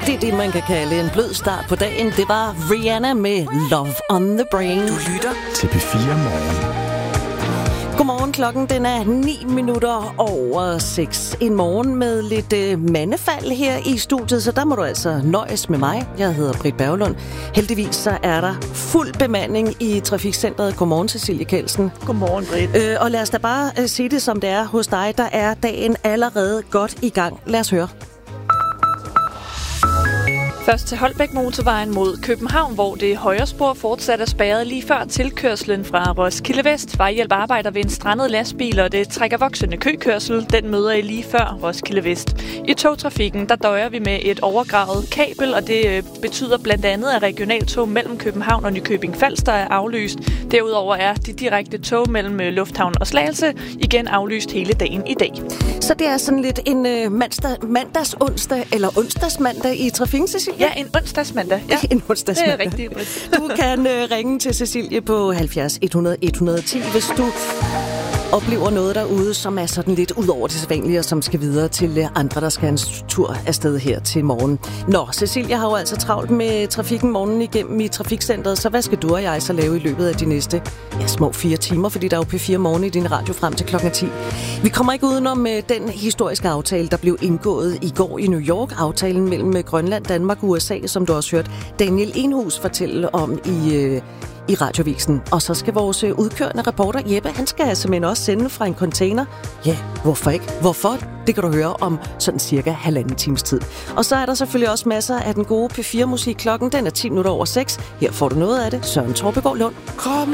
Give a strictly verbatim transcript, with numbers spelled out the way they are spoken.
Det er det, man kan kalde en blød start på dagen. Det var Rihanna med Love on the Brain. Du lytter til P fire Morgen. Godmorgen, klokken den er ni minutter over seks. En morgen med lidt øh, mandefald her i studiet, så der må du altså nøjes med mig. Jeg hedder Britt Berglund. Heldigvis så er der fuld bemanding i Trafikcentret. Godmorgen, Cecilie Kjeldsen. Godmorgen, Britt. Øh, og lad os da bare øh, sige det, som det er hos dig. Der er dagen allerede godt i gang. Lad os høre. Først til Holbæk-motorvejen mod København, hvor det højre spor fortsat er spærret lige før tilkørslen fra Roskilde Vest. Vejhjælp arbejder ved en strandet lastbil, og det trækker voksende køkørsel. Den møder I lige før Roskilde Vest. I togtrafikken, der døjer vi med et overgravet kabel, og det betyder blandt andet, at regionaltog mellem København og Nykøbing Falster er aflyst. Derudover er de direkte tog mellem Lufthavn og Slagelse igen aflyst hele dagen i dag. Så det er sådan lidt en øh, mandag, mandags onsdag eller onsdagsmandag i trafikken, Cecilie? Ja, en onsdagsmandag. Ja, en onsdagsmandag. Det er rigtigt, Britt. Du kan øh, ringe til Cecilie på halvfjerds hundrede et hundrede og ti, hvis du oplever noget derude, som er sådan lidt ud over det sædvanlige, og som skal videre til andre, der skal en tur afsted her til morgen. Nå, Cecilie har jo altså travlt med trafikken morgenen igennem i Trafikcentret, så hvad skal du og jeg så lave i løbet af de næste ja, små fire timer, fordi der er jo P fire Morgen i din radio frem til klokken ti. Vi kommer ikke udenom den historiske aftale, der blev indgået i går i New York, aftalen mellem Grønland, Danmark og U S A, som du også hørt Daniel Enhus fortælle om i øh, i Radiovisen. Og så skal vores udkørende reporter Jeppe, han skal simpelthen også sende fra en container. Ja, hvorfor ikke? Hvorfor? Det kan du høre om sådan cirka halvanden times tid. Og så er der selvfølgelig også masser af den gode P fire musik. Klokken den er ti minutter over seks. Her får du noget af det. Søren Torpegaard Lund. Kom